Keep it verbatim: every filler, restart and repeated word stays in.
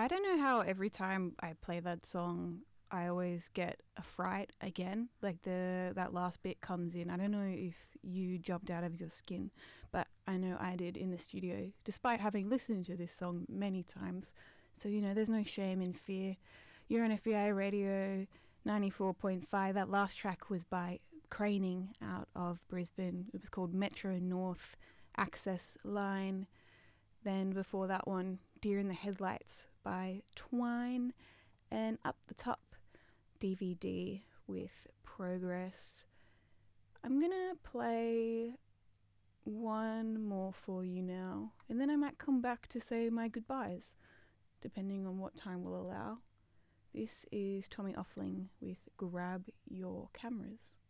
I don't know how every time I play that song, I always get a fright again. Like the that last bit comes in. I don't know if you jumped out of your skin, but I know I did in the studio, despite having listened to this song many times. So, you know, there's no shame in fear. You're on F B I Radio ninety-four point five. That last track was by Craning out of Brisbane. It was called Metro North Access Line. Then before that one, Deer in the Headlights by Twine. And up the top, D V D with Progress. I'm going to play one more for you now, and then I might come back to say my goodbyes, depending on what time will allow. This is Tommy Offling with Grab Your Cameras.